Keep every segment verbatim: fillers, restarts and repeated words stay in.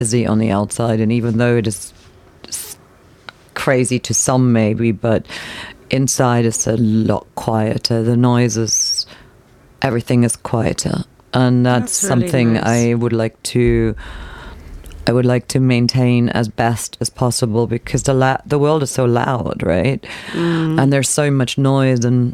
busy on the outside, and even though it is crazy to some maybe, but inside it's a lot quieter. The noises, everything is quieter, and that's, that's really something nice. I would like to I would like to maintain as best as possible, because the la- the world is so loud, right? Mm. And there's so much noise, and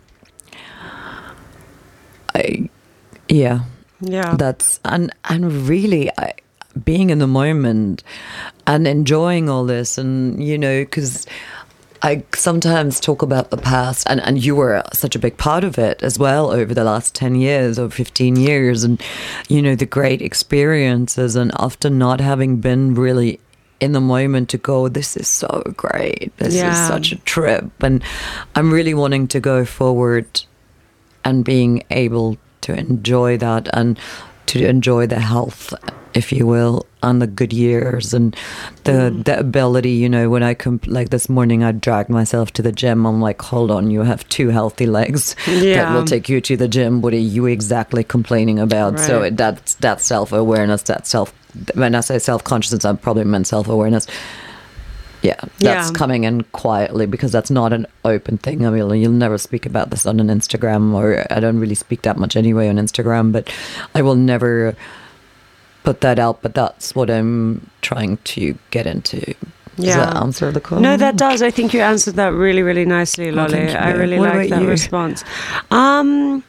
I yeah yeah that's and and really I being in the moment and enjoying all this, and you know, because I sometimes talk about the past, and, and you were such a big part of it as well over the last ten years or fifteen years, and you know, the great experiences, and often not having been really in the moment to go, this is so great, this yeah. is such a trip, and I'm really wanting to go forward and being able to enjoy that, and to enjoy the health, if you will, and the good years, and the mm. the ability, you know, when I come, like this morning I dragged myself to the gym. I'm like, hold on, you have two healthy legs yeah. that will take you to the gym. What are you exactly complaining about? Right. So that's that self-awareness, that self, when I say self-consciousness, I probably meant self-awareness. Yeah, that's yeah. coming in quietly, because that's not an open thing. I mean, you'll never speak about this on an Instagram, or I don't really speak that much anyway on Instagram, but I will never put that out. But that's what I'm trying to get into. Does yeah. that answer the call? No, that does. I think you answered that really, really nicely, Lolly. Oh, I really what like that you? response. Um,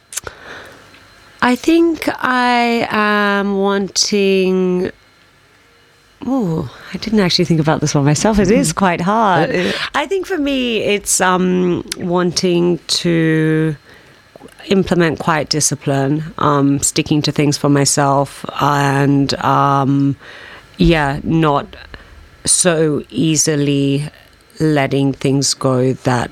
I think I am wanting... Oh, I didn't actually think about this one myself. It is quite hard. I think for me, it's um, wanting to implement quiet discipline, um, sticking to things for myself, and um, yeah, not so easily letting things go that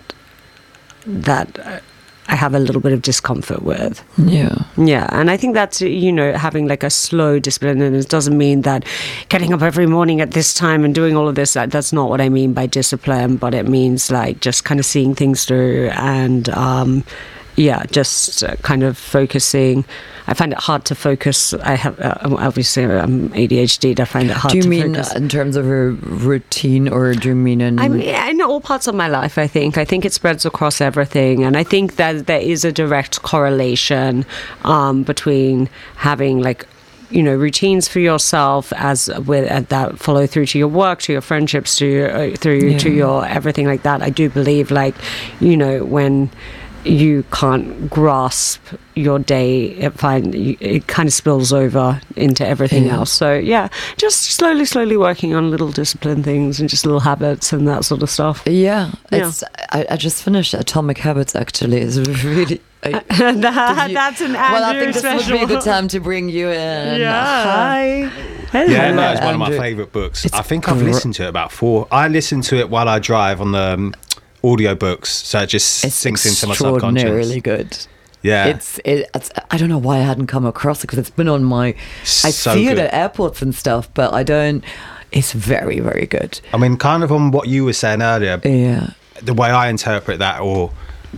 that. Uh, I have a little bit of discomfort with. Yeah. Yeah. And I think that's, you know, having like a slow discipline. And it doesn't mean that getting up every morning at this time and doing all of this, that, that's not what I mean by discipline, but it means like just kind of seeing things through, and um, yeah, just uh, kind of focusing. I find it hard to focus. I have, uh, obviously, I'm A D H D. I find it hard to focus. Do you mean in terms of a routine, or do you mean in... I mean, in all parts of my life, I think. I think it spreads across everything. And I think that there is a direct correlation um, between having, like, you know, routines for yourself as with uh, that follow through to your work, to your friendships, to your, uh, through yeah. to your everything like that. I do believe, like, you know, when... you can't grasp your day, it, find, it kind of spills over into everything yeah. else. So yeah, just slowly, slowly working on little discipline things and just little habits and that sort of stuff. Yeah, yeah. It's, I, I just finished Atomic Habits, actually. It's really... I, that, you, that's an Andrew Well, I think this special. would be a good time to bring you in. Yeah. Hi. Hello. Yeah, no, it's one of my favourite books. It's I think I've listened to it about four... I listen to it while I drive on the... Um, audiobooks, so it just it's sinks into my subconscious. It's extraordinarily good. Yeah, it's, it, it's I don't know why I hadn't come across it, because it's been on my I so see good. it at airports and stuff, but I don't. It's very, very good. I mean, kind of on what you were saying earlier, yeah, the way I interpret that, or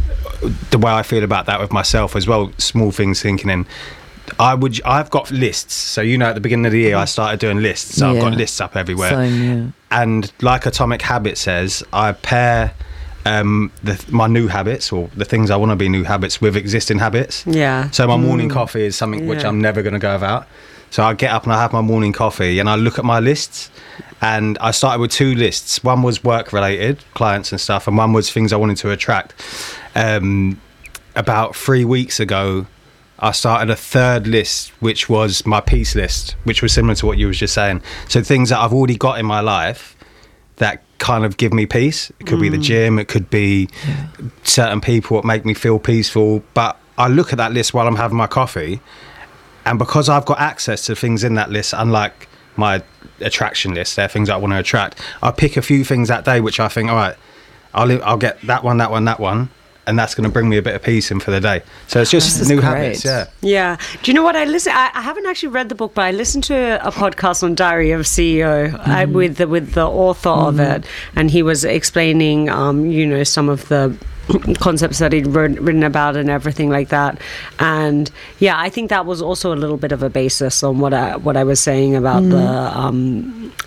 the way I feel about that with myself as well, small things thinking in. I would. I've got lists. So you know, at the beginning of the year, I started doing lists. So yeah. I've got lists up everywhere. Same, yeah. And like Atomic Habits says, I pair um, the, my new habits, or the things I want to be new habits, with existing habits. Yeah. So my morning mm. coffee is something yeah. which I'm never going to go without. So I get up and I have my morning coffee and I look at my lists. And I started with two lists. One was work related, clients and stuff, and one was things I wanted to attract. Um, about three weeks ago, I started a third list, which was my peace list, which was similar to what you was just saying. So things that I've already got in my life that kind of give me peace. It could mm. be the gym, it could be yeah. certain people that make me feel peaceful. But I look at that list while I'm having my coffee, and because I've got access to things in that list, unlike my attraction list, they're things I want to attract, I pick a few things that day which I think, all right, I'll, I'll get that one, that one, that one, and that's going to bring me a bit of peace in for the day. So it's just new great. habits, yeah. Yeah. Do you know what I listen? I, I haven't actually read the book, but I listened to a podcast on Diary of C E O mm. uh, with the with the author mm. of it, and he was explaining, um, you know, some of the concepts that he'd written about and everything like that. And yeah, I think that was also a little bit of a basis on what I, what I was saying about mm. the um,